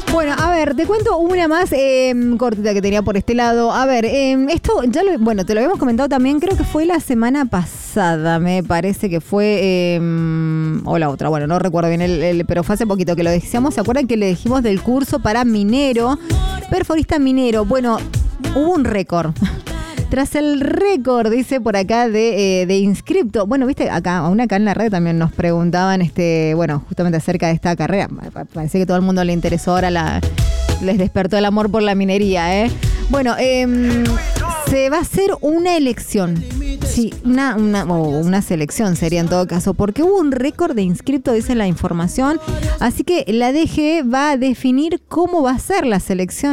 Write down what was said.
Bueno, a ver, te cuento una más cortita que tenía por este lado. A ver, esto ya te lo habíamos comentado también, creo que fue la semana pasada, me parece que fue, o la otra, bueno, no recuerdo bien, pero fue hace poquito que lo decíamos. ¿Se acuerdan que le dijimos del curso para minero, perforista minero? Bueno, hubo un récord. Tras el récord, dice por acá, de inscripto. Bueno, viste, acá en la red también nos preguntaban, justamente acerca de esta carrera. Parece que todo el mundo le interesó ahora, les despertó el amor por la minería, ¿eh? Bueno, se va a hacer una elección. Sí, una selección sería en todo caso, porque hubo un récord de inscripto, dice la información. Así que la DGE va a definir cómo va a ser la selección.